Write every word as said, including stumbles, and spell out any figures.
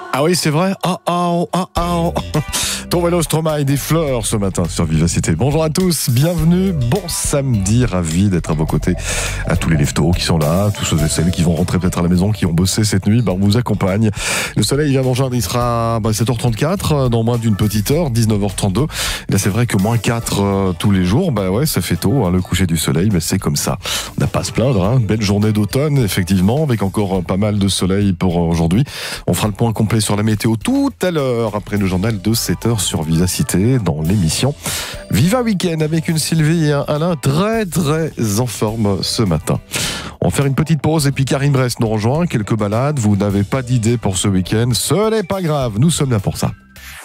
Ah oui, c'est vrai. Ah ah ah ah. Ton vélo Stromae, des fleurs ce matin sur Vivacité. Bonjour à tous, bienvenue, bon samedi, ravi d'être à vos côtés. À tous les leftos qui sont là, tous ceux et celles qui vont rentrer peut-être à la maison, qui ont bossé cette nuit, bah on vous accompagne. Le soleil vient d'enjoindre, il sera bah, sept heures trente-quatre, dans moins d'une petite heure, dix-neuf heures trente-deux. Et là c'est vrai que moins quatre euh, tous les jours, bah ouais, ça fait tôt, hein, le coucher du soleil, mais c'est comme ça. On n'a pas à se plaindre, hein. Belle journée d'automne, effectivement, avec encore euh, pas mal de soleil pour euh, aujourd'hui. On fera le point complet sur la météo tout à l'heure, après le journal de sept heures sur Vivacité, dans l'émission Viva Weekend, avec une Sylvie et un Alain très très en forme ce matin. On va faire une petite pause et puis Karine Brest nous rejoint. Quelques balades, vous n'avez pas d'idée pour ce week-end, ce n'est pas grave, nous sommes là pour ça.